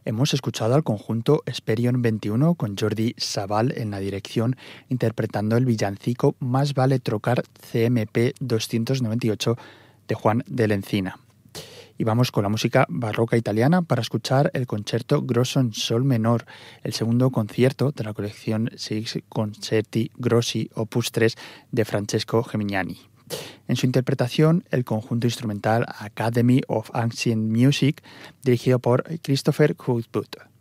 Hemos escuchado al conjunto Esperion 21 con Jordi Sabal en la dirección, interpretando el villancico Más vale trocar CMP 298 de Juan de la Encina. Y vamos con la música barroca italiana para escuchar el concerto Grosso en sol menor, el segundo concierto de la colección Six Concerti Grossi Opus 3 de Francesco Gemignani. En su interpretación, el conjunto instrumental Academy of Ancient Music, dirigido por Christopher Cuthbert.